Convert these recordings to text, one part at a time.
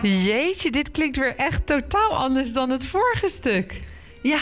Jeetje, dit klinkt weer echt totaal anders dan het vorige stuk. Ja.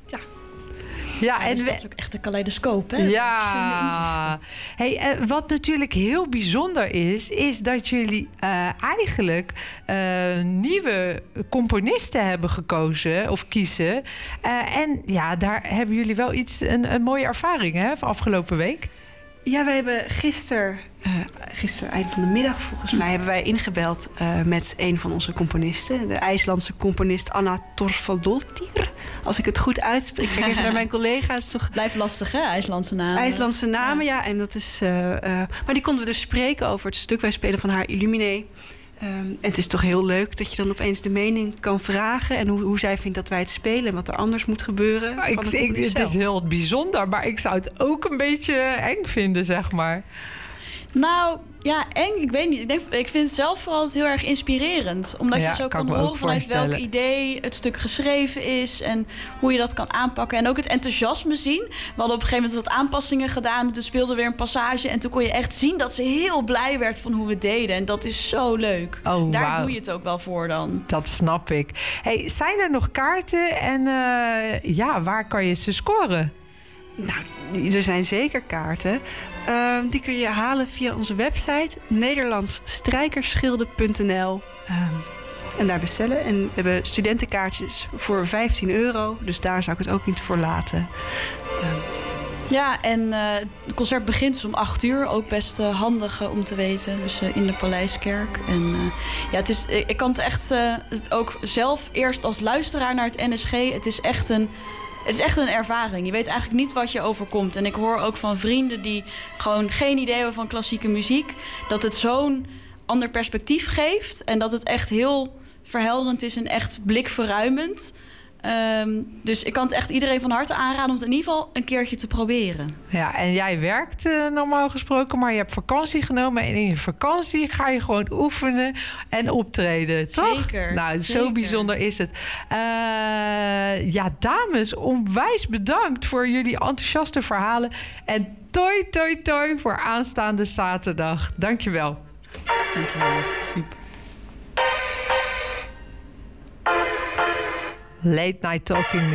Ja, en dus dat is ook echt een kaleidoscoop, hè? Ja. Hey, wat natuurlijk heel bijzonder is dat jullie eigenlijk nieuwe componisten hebben gekozen of kiezen. En ja, daar hebben jullie wel een mooie ervaring, hè, van afgelopen week. Ja, we hebben gisteren eind van de middag volgens mij, hebben wij ingebeld met een van onze componisten. De IJslandse componist Anna Torfaldottir. Als ik het goed uitspreek. Kijk even naar mijn collega's. Toch... Blijft lastig, hè? IJslandse namen. IJslandse namen, ja. En dat is, maar die konden we dus spreken over het stuk. Wij spelen van haar Illuminae. En het is toch heel leuk dat je dan opeens de mening kan vragen. En hoe zij vindt dat wij het spelen en wat er anders moet gebeuren. Het is heel bijzonder, maar ik zou het ook een beetje eng vinden, zeg maar. Nou, ja, eng. Ik weet niet. Ik vind het zelf vooral heel erg inspirerend. Omdat je zo kan horen vanuit welk idee het stuk geschreven is. En hoe je dat kan aanpakken. En ook het enthousiasme zien. We hadden op een gegeven moment wat aanpassingen gedaan. Toen speelde weer een passage. En toen kon je echt zien dat ze heel blij werd van hoe we het deden. En dat is zo leuk. Oh, daar doe je het ook wel voor dan. Dat snap ik. Hey, zijn er nog kaarten? En waar kan je ze scoren? Nou, er zijn zeker kaarten. Die kun je halen via onze website nederlandsstrijkerschilden.nl. En daar bestellen. En we hebben studentenkaartjes voor €15. Dus daar zou ik het ook niet voor laten. Ja, en het concert begint dus om 8:00. Ook best handig om te weten. Dus in de Paleiskerk. En ik kan het echt ook zelf eerst als luisteraar naar het NSG. Het is echt een ervaring. Je weet eigenlijk niet wat je overkomt. En ik hoor ook van vrienden die gewoon geen idee hebben van klassieke muziek, dat het zo'n ander perspectief geeft. En dat het echt heel verhelderend is en echt blikverruimend. Dus ik kan het echt iedereen van harte aanraden om het in ieder geval een keertje te proberen. Ja, en jij werkt normaal gesproken, maar je hebt vakantie genomen. En in je vakantie ga je gewoon oefenen en optreden, toch? Zeker. Nou, zo bijzonder is het. Dames, onwijs bedankt voor jullie enthousiaste verhalen. En toi, toi, toi voor aanstaande zaterdag. Dankjewel. Dankjewel. Super. Late Night Talking